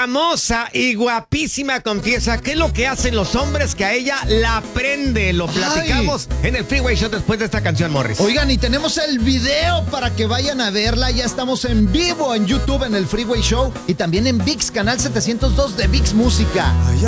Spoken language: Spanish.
famosa y guapísima confiesa qué es lo que hacen los hombres que a ella la prende. Lo platicamos en el Freeway Show después de esta canción, Morris. Oigan, y tenemos el video para que vayan a verla. Ya estamos en vivo en YouTube en el Freeway Show y también en ViX, canal 702 de ViX Música.